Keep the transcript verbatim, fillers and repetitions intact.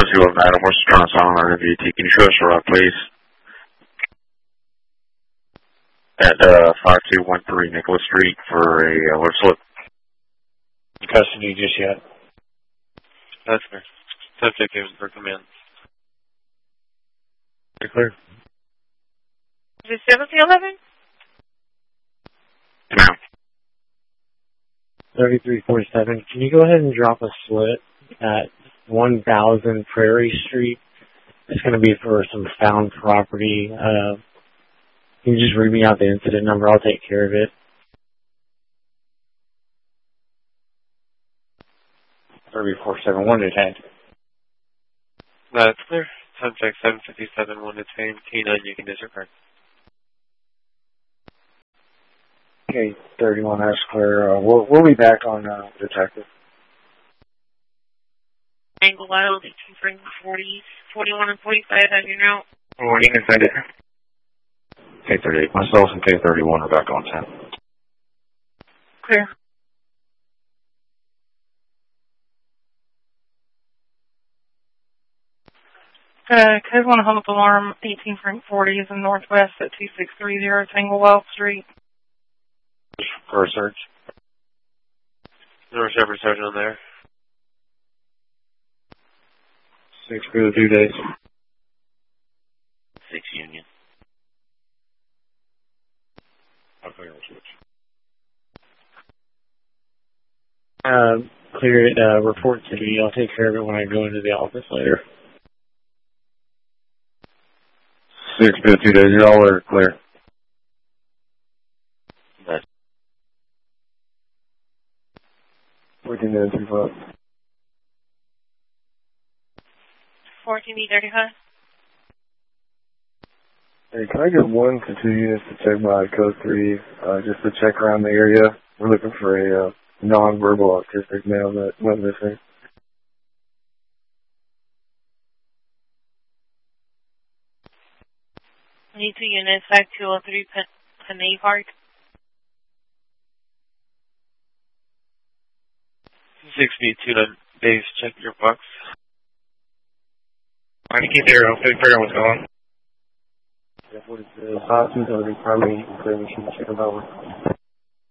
two eleven Adam, what's the current sign on M V T? Can you show us the route, please? At uh, five two one three Nicholas Street for a uh, alert slip. In custody just yet? That's fair. Subject given for command. You're clear. Is it seventeen eleven? Ma'am. thirty-three forty-seven. Can you go ahead and drop a slip at one thousand Prairie Street? It's going to be for some found property. Uh, can you just read me out the incident number? I'll take care of it. thirty-four seventy-one detained. That's clear. Subject seven fifty-seven, one detained. K nine, you can disregard. Okay, thirty-one, that's clear. Uh, we'll, we'll be back on uh, detective. Angle Wild, eighteen Franklin forty, forty-one and forty-five, as you know. Morning, is that it? K thirty-eight, myself and K thirty-one are back on ten. Clear. Uh, code one hold alarm, eighteen Frank forty is in Northwest at two six three zero Tangle Wild Street. For a search. North Shepherd Sergeant on there. Six for the two days. Six Union. I'll clear the switch. Uh, clear it, uh, report to me. I'll take care of it when I go into the office later. Six for the two days, y'all are clear. That's fourteen minutes before. fourteen B thirty-five. Hey, can I get one to two units to check by code three, uh, just to check around the area? We're looking for a uh, non-verbal autistic male that went missing. Need two units, five two oh three Panay Park. six B two nine base, check your box. I can keep zero, figure out what's going on. Yeah, what is the five two oh three primary clear machine check about?